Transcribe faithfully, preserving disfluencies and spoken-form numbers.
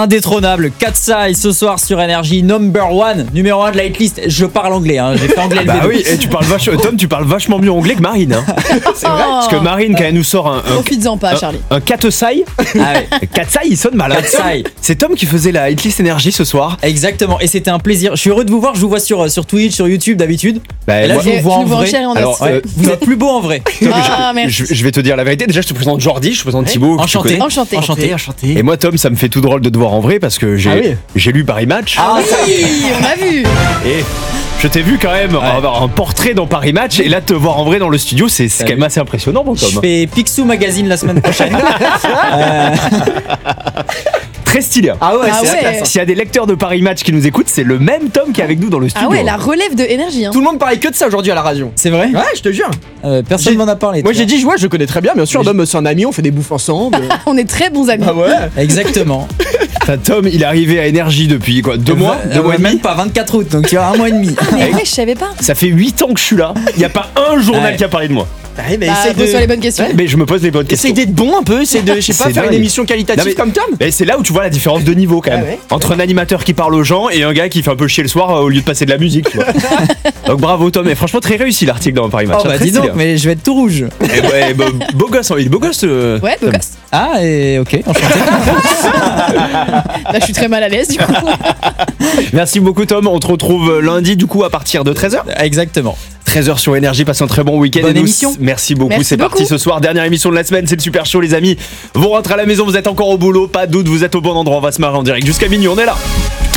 Indétrônable, Katsai ce soir sur Énergie, number one, numéro un de la hitlist. Je parle anglais, hein. J'ai fait anglais le Bah vélo. oui, et tu parles vachement, Tom, tu parles vachement mieux anglais que Marine. Hein. C'est vrai. Parce que Marine, quand elle nous sort un. un Profites-en pas, Charlie. Un Katsai. Ah ouais. Katsai, il sonne malade. Katsai. C'est Tom qui faisait la hitlist Énergie ce soir. Exactement, et c'était un plaisir. Je suis heureux de vous voir, je vous vois sur, sur Twitch, sur YouTube d'habitude. Bah, Et là, moi- je vous Et vois tu en nous vois en vrai. chair et en Alors, os. euh, Vous êtes plus beau en vrai. Ah, merci. je, je vais te dire la vérité. Déjà, je te présente Jordi, je te présente Thibaut. que tu Enchanté. connais. Enchanté. Enchanté. enchanté. Et moi, Tom, ça me fait tout drôle de te voir en vrai parce que j'ai Ah oui. j'ai lu Paris Match. Ah, ça y est. Oui, on a vu. Et je t'ai vu quand même avoir un portrait dans Paris Match. Et là, te voir en vrai dans le studio, c'est c'est Salut. quand même assez impressionnant, mon Je Tom. fais Picsou Magazine la semaine prochaine. Euh, Très stylé. hein. Ah ouais, Ah c'est ouais. la classe. S'il y a des lecteurs de Paris Match qui nous écoutent, c'est le même Tom qui est avec nous dans le studio. Ah ouais, la relève de énergie. Hein. Tout le monde parlait que de ça aujourd'hui à la radio. C'est vrai Ouais, je te jure. Euh, Personne J'ai- m'en a parlé. Moi toi. j'ai dit, ouais, je le connais très bien, bien sûr. Mais Dom, c'est un ami, on fait des bouffes ensemble. On est très bons amis. Ah ouais. Exactement. Enfin, Tom, il est arrivé à Énergie depuis quoi Deux mois Euh, Deux mois et Même demi. pas, vingt-quatre août, donc tu as un mois et demi. Mais ouais, je savais pas. Ça fait huit ans que je suis là. Il n'y a pas un journal Ouais. qui a parlé de moi. Ouais, mais Bah, essaye pose-toi les de. bonnes questions. Mais je me pose les bonnes questions. Essaye d'être bon un peu, essaye de, je sais pas, C'est faire une dingue. émission qualitative Non, mais- comme Tom. Et c'est là où tu vois la différence de niveau quand même. Ah ouais. Entre un animateur qui parle aux gens et un gars qui fait un peu chier le soir euh, au lieu de passer de la musique. Tu vois. Donc bravo Tom, et franchement très réussi l'article dans Paris Match. Oh bah Très dis donc, stylé, hein. mais je vais être tout rouge. Et ouais, bah, beau gosse, hein, il est beau gosse. euh, Ouais, beau Tom. gosse. Ah, et ok, enchanté. Là, je suis très mal à l'aise du coup. Merci beaucoup Tom, on te retrouve lundi du coup à partir de treize heures. Exactement. treize heures sur Énergie, passez un très bon week-end. Bonne Et nous, émission. Merci beaucoup, Merci c'est parti beaucoup. ce soir. Dernière émission de la semaine, c'est le Super Show les amis. Vous rentrez à la maison, vous êtes encore au boulot, pas de doute, vous êtes au bon endroit, on va se marrer en direct jusqu'à minuit, on est là.